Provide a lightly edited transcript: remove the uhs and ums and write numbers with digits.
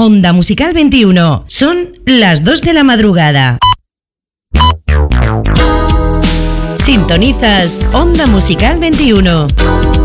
Onda Musical 21. Son las 2 de la madrugada. Sintonizas Onda Musical 21.